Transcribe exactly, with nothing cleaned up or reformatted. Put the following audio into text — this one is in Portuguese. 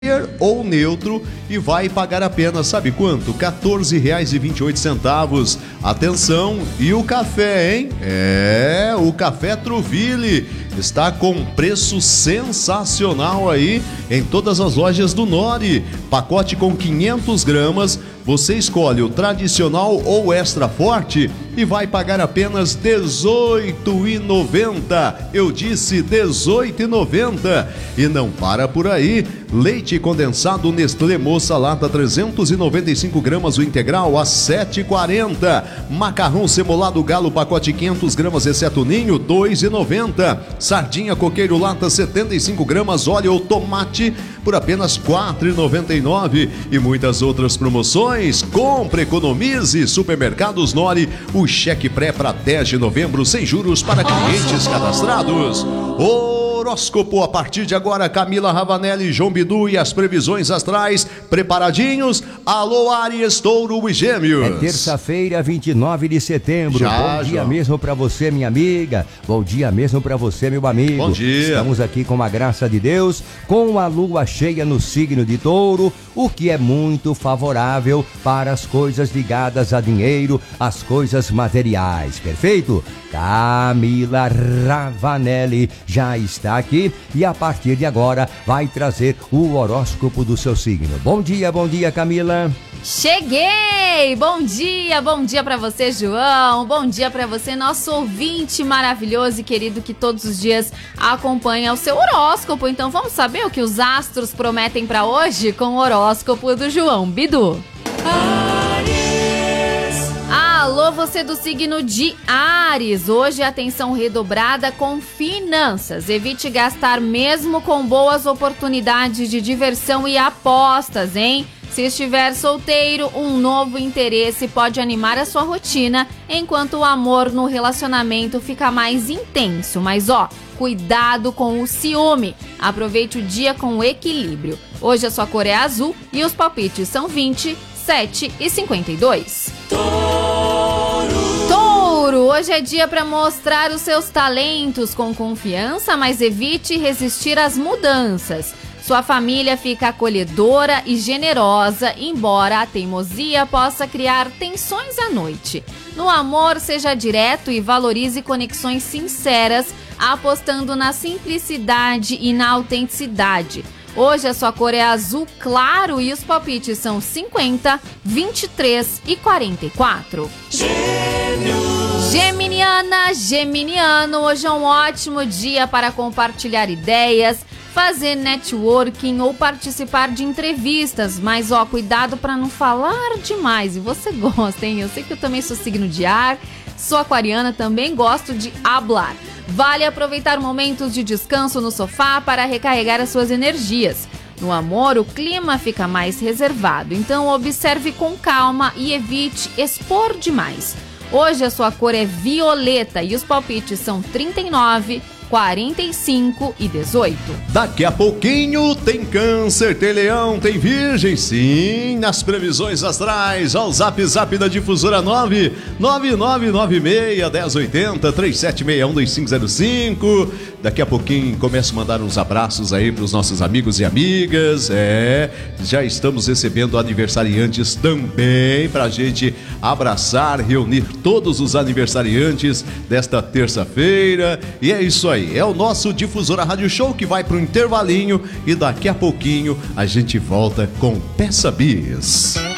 ou neutro e vai pagar apenas, sabe quanto? quatorze reais e vinte e oito centavos. Atenção, e o café, hein? É, o café Truville está com preço sensacional aí em todas as lojas do Nori. Pacote com quinhentas gramas, você escolhe o tradicional ou extra forte e vai pagar apenas dezoito reais e noventa centavos. Eu disse dezoito reais e noventa centavos. E não para por aí. Leite condensado Nestlé Moça Lata trezentos e noventa e cinco gramas o integral a sete reais e quarenta centavos. Macarrão semolado Galo pacote quinhentas gramas exceto ninho dois reais e noventa centavos. Sardinha Coqueiro Lata setenta e cinco gramas óleo ou tomate por apenas quatro reais e noventa e nove centavos. E muitas outras promoções. Compre, economize. Supermercados Nori, o cheque pré para dez de novembro sem juros para clientes cadastrados. Horóscopo a partir de agora, Camila Ravanelli, João Bidu e as previsões astrais preparadinhos. Alô, Áries, Touro e Gêmeos. É terça-feira, vinte e nove de setembro. Já, Bom dia já. mesmo pra você, minha amiga. Bom dia mesmo pra você, meu amigo. Bom dia. Estamos aqui com a graça de Deus, com a lua cheia no signo de Touro, o que é muito favorável para as coisas ligadas a dinheiro, as coisas materiais. Perfeito? Camila Ravanelli já está aqui e a partir de agora vai trazer o horóscopo do seu signo. Bom dia, bom dia, Camila. Cheguei! Bom dia, bom dia pra você, João. Bom dia pra você, nosso ouvinte maravilhoso e querido que todos os dias acompanha o seu horóscopo. Então vamos saber o que os astros prometem pra hoje com o horóscopo do João Bidu. Alô, você do signo de Áries. Hoje atenção redobrada com finanças. Evite gastar mesmo com boas oportunidades de diversão e apostas, hein? Se estiver solteiro, um novo interesse pode animar a sua rotina, enquanto o amor no relacionamento fica mais intenso. Mas ó, cuidado com o ciúme. Aproveite o dia com equilíbrio. Hoje a sua cor é azul e os palpites são vinte, sete e cinquenta e dois. Touro, hoje é dia para mostrar os seus talentos com confiança, mas evite resistir às mudanças. Sua família fica acolhedora e generosa, embora a teimosia possa criar tensões à noite. No amor, seja direto e valorize conexões sinceras, apostando na simplicidade e na autenticidade. Hoje a sua cor é azul claro e os palpites são cinquenta, vinte e três e quarenta e quatro. Gêmeos. Geminiana, geminiano, hoje é um ótimo dia para compartilhar ideias, fazer networking ou participar de entrevistas, mas ó, cuidado para não falar demais. E você gosta, hein? Eu sei que eu também sou signo de ar, sou aquariana, também gosto de hablar. Vale aproveitar momentos de descanso no sofá para recarregar as suas energias. No amor, o clima fica mais reservado, então observe com calma e evite expor demais. Hoje a sua cor é violeta e os palpites são trinta e nove, quarenta e cinco e dezoito. Daqui a pouquinho tem Câncer, tem Leão, tem Virgem, sim, nas previsões astrais. Ao zap zap da Difusora nove nove nove nove seis, um zero oito zero, três sete seis um, dois cinco zero cinco. Daqui a pouquinho começo a mandar uns abraços aí para os nossos amigos e amigas. É, já estamos recebendo aniversariantes também pra gente abraçar, reunir todos os aniversariantes desta terça-feira. E é isso aí. É o nosso Difusora Rádio Show que vai pro intervalinho e daqui a pouquinho a gente volta com Peça Bis.